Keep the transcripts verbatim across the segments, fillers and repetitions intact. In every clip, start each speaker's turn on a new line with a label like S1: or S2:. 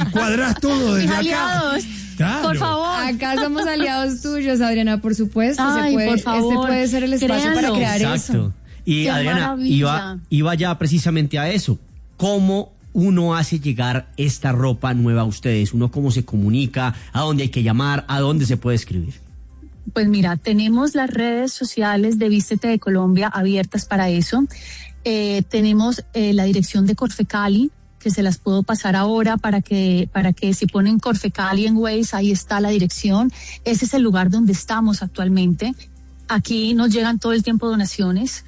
S1: cuadrás todo desde
S2: Mis
S1: acá.
S2: aliados. Claro. Por favor.
S3: Acá somos aliados tuyos, Adriana, por supuesto.
S2: Ay,
S3: se puede,
S2: por favor.
S3: Este puede ser el espacio
S2: Créanlo.
S3: para crear
S4: Exacto.
S3: eso.
S4: Y
S2: Qué
S4: Adriana,
S2: maravilla.
S4: iba, iba ya precisamente a eso. ¿Cómo uno hace llegar esta ropa nueva a ustedes? ¿Uno cómo se comunica? ¿A dónde hay que llamar? ¿A dónde se puede escribir?
S2: Pues mira, tenemos las redes sociales de Vístete de Colombia abiertas para eso. Eh, tenemos eh, la dirección de Corfecali, que se las puedo pasar ahora para que, para que si ponen Corfecali en Waze, ahí está la dirección. Ese es el lugar donde estamos actualmente. Aquí nos llegan todo el tiempo donaciones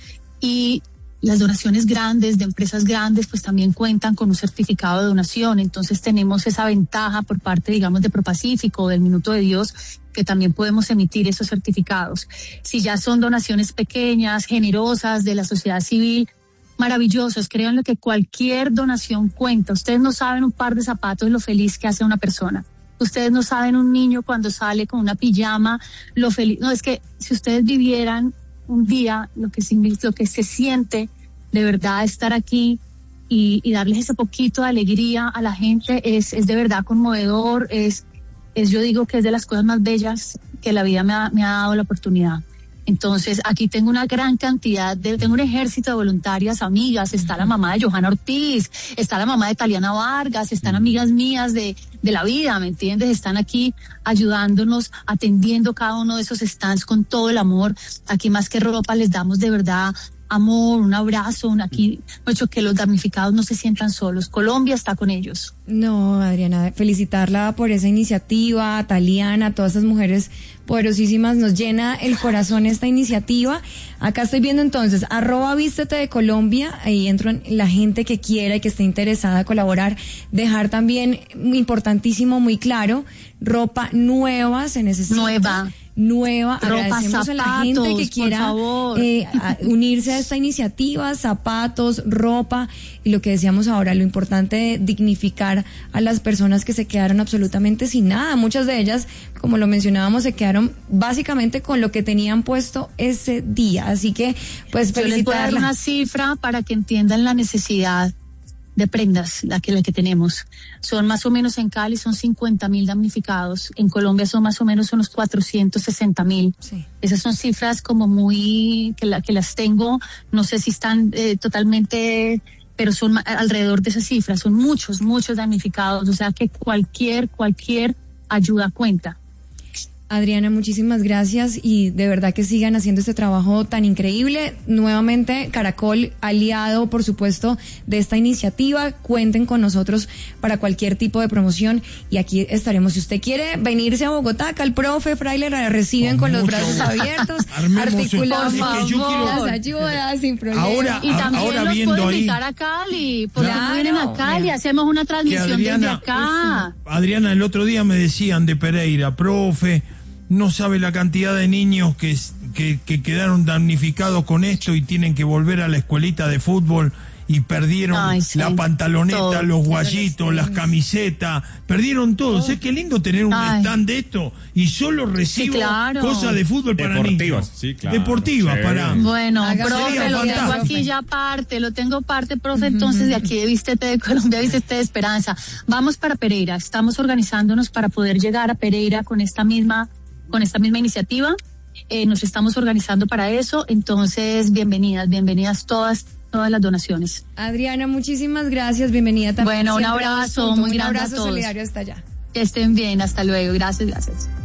S2: y las donaciones grandes de empresas grandes pues también cuentan con un certificado de donación. Entonces tenemos esa ventaja por parte, digamos, de ProPacífico o del Minuto de Dios, que también podemos emitir esos certificados. Si ya son donaciones pequeñas, generosas de la sociedad civil, maravillosos, créanlo que cualquier donación cuenta. Ustedes no saben un par de zapatos lo feliz que hace una persona. Ustedes no saben un niño cuando sale con una pijama, lo feliz. No, es que si ustedes vivieran un día lo que, lo que se siente de verdad estar aquí y, y darles ese poquito de alegría a la gente es, es de verdad conmovedor, es, es yo digo que es de las cosas más bellas que la vida me ha, me ha dado la oportunidad. Entonces aquí tengo una gran cantidad de, tengo un ejército de voluntarias amigas, está la mamá de Johanna Ortiz, está la mamá de Taliana Vargas, están amigas mías de, de la vida, ¿me entiendes? Están aquí ayudándonos, atendiendo cada uno de esos stands con todo el amor. Aquí más que ropa les damos de verdad amor, un abrazo, un aquí, mucho que los damnificados no se sientan solos. Colombia está con ellos.
S3: No, Adriana, felicitarla por esa iniciativa, a Taliana, a todas esas mujeres poderosísimas, nos llena el corazón esta iniciativa. Acá estoy viendo entonces, arroba Vístete de Colombia, ahí entro en la gente que quiera y que esté interesada a colaborar, dejar también, importantísimo, muy claro, ropa nueva se necesita.
S2: Nueva.
S3: nueva,
S2: ropa,
S3: agradecemos
S2: zapatos,
S3: a la gente que quiera eh, a unirse a esta iniciativa, zapatos, ropa, y lo que decíamos ahora, lo importante de dignificar a las personas que se quedaron absolutamente sin nada. Muchas de ellas, como lo mencionábamos, se quedaron básicamente con lo que tenían puesto ese día, así que pues felicitarla.
S2: Yo les voy a dar una cifra para que entiendan la necesidad de prendas, la que, la que tenemos. Son más o menos en Cali, son cincuenta mil damnificados. En Colombia son más o menos unos cuatrocientos sesenta mil. Sí. Esas son cifras como muy, que, la, que las tengo, no sé si están eh, totalmente, pero son alrededor de esas cifras. Son muchos, muchos damnificados. O sea que cualquier, cualquier ayuda cuenta.
S3: Adriana, muchísimas gracias y de verdad que sigan haciendo este trabajo tan increíble. Nuevamente, Caracol, aliado, por supuesto, de esta iniciativa. Cuenten con nosotros para cualquier tipo de promoción y aquí estaremos. Si usted quiere venirse a Bogotá, acá el profe Fraile la reciben con, con los brazos abiertos, articulamos las ayudas sin problema.
S1: Ahora,
S2: y también
S1: ahora
S2: los
S1: viendo
S2: puedo invitar
S1: ahí,
S2: a Cali, porque
S3: claro,
S2: no vienen a Cali, mira, hacemos una transmisión Adriana, desde acá.
S1: Adriana, el otro día me decían de Pereira, profe, no sabe la cantidad de niños que, que, que quedaron damnificados con esto y tienen que volver a la escuelita de fútbol y perdieron Ay, sí. la pantaloneta, todo, los guayitos, las camisetas, perdieron todo. Oh. Sé qué lindo tener un Ay. stand de esto y solo recibo sí, claro. cosas de fútbol para
S5: Deportivas,
S1: niños.
S5: Sí, claro.
S1: Deportivas, sí. para...
S2: Bueno, profe, lo tengo aquí ya parte, lo tengo parte, profe, uh-huh. entonces de aquí de Vístete de Colombia, Vístete de Esperanza. Vamos para Pereira, estamos organizándonos para poder llegar a Pereira con esta misma con esta misma iniciativa, eh, nos estamos organizando para eso, entonces bienvenidas, bienvenidas todas, todas las donaciones.
S3: Adriana, muchísimas gracias, bienvenida también.
S2: Bueno, un abrazo, muy
S3: un
S2: grande
S3: abrazo
S2: a todos.
S3: Solidario hasta allá.
S2: Que estén bien, hasta luego, gracias, gracias.